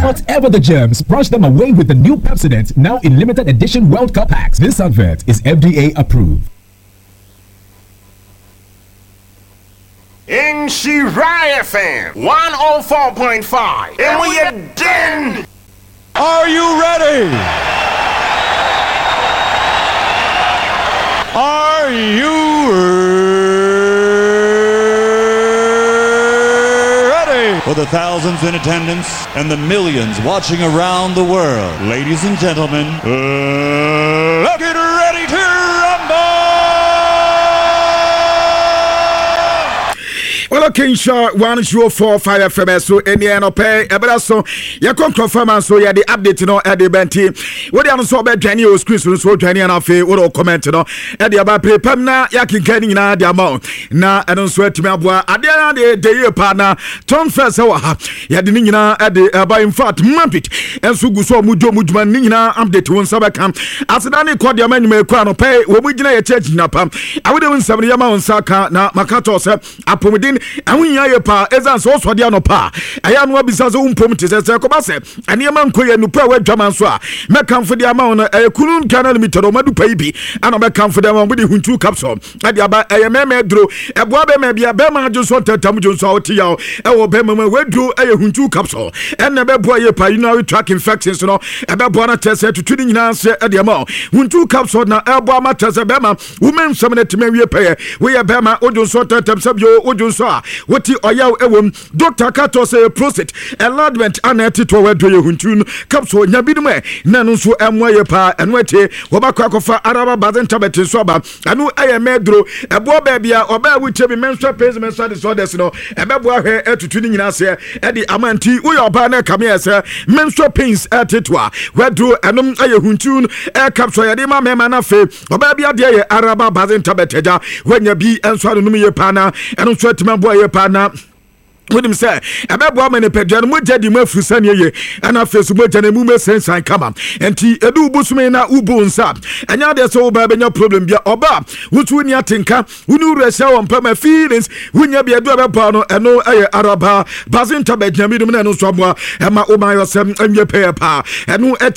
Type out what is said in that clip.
Whatever the germs, brush them away with the new Pepsodent, now in limited edition World Cup packs. This advert is FDA approved. In Shirai FM 104.5, and we are done. Are you ready? Are you ready? For the thousands in attendance and the millions watching around the world, ladies and gentlemen, let's get ready to rumble! Well, Kinshaw 104.5 FM so any no pay ebraso ya confirm so ya the update no e de benti we dey so be dwane o screen so dwane na fe we do comment no e dey ba prepam na ya kinkan nyina de amount na eno so atimi aboa ade na de ye pa na Tom First wa ha ya de nyina e de ba in fact mampit enso gu so mudjuma nyina update won sabaka aseda ne kode amanyima ekura no pay we mu gina ye church na pam awode won sabre ya ma won saka na makato se apomidin awunya ye pa ezan so so dia no pa aya no abisa so umpom tese se ko ba se aniema nkoye nupa wadwaman so a mekamfo dia ma won kunun kana limited o madu pai bi ana mekamfo dia ma bodi huntu capsule ade aba eye meme dro eboa be me bia be ma jo so tatam jo so oti ya e wo be mama wadro eye huntu capsule enne be boa ye pa urinary tract infections no e be boa na tese tutudi nyina se ade ma huntu capsule na eboa ma tese be ma women semne teme wie pa ye we ye be ma ojo so tatam sabio ojo so woti oyaw ewom Dr. Kato say prostate enlargement aneti to wedo ye huntun capsule nyabidum na no so emwa ye pa enwete wo bakwa kofa araba bazen tabete so ba anu aye medro ebo ba bia oba wuche bi menstrual pains menstrual disorders no ebebo ahwe etutu ni nyina se e di amanti wo yo ba na kamia se menstrual pains etetwa wedo enum aye huntun capsule ye de ma mema na fe oba bia de ye araba bazen tabete ja wanya bi enso anu ye pa na enu so timabo ye pa na Wodim say abebo amene pedwa no mogadi mafusane ye ana Facebook jana mu mesensan kama enti edu busume na ubu nsa anya de so ba benya problem bia oba wutu ni atenka wunu rehya won pama feelings wunya bia do abeba no eno aye araba bazin tabednya mi dum na no so aboa ema o ma yosem amye pa eno